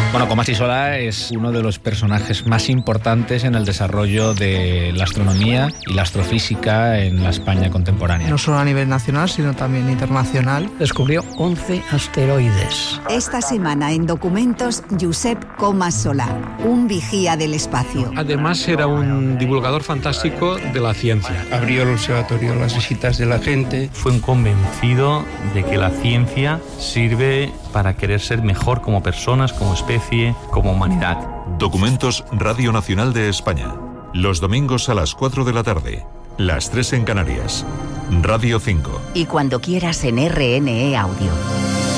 Bueno, Comas y Solà es uno de los personajes más importantes en el desarrollo de la astronomía y la astrofísica en la España contemporánea. No solo a nivel nacional, sino también internacional. Descubrió 11 asteroides. Esta semana en Documentos, Josep Comas Solà, un vigía del espacio. Además era un divulgador fantástico de la ciencia. Abrió el observatorio a las visitas de la gente. Fue un convencido de que la ciencia sirve para querer ser mejor como personas, como especie, como humanidad. Documentos Radio Nacional de España. Los domingos a las 4 de la tarde. Las 3 en Canarias. Radio 5. Y cuando quieras en RNE Audio.